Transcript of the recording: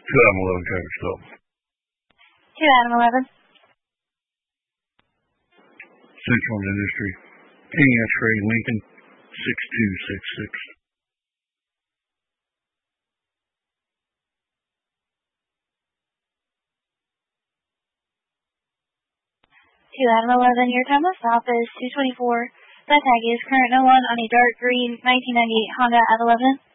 Adam 11 Travis Stop. 2 Adam 11. Central Industry. King X-Ray Lincoln 6266. 2 Adam 11, your time of stop is 2:24. The tag is current no one on a dark green 1998 Honda at 11.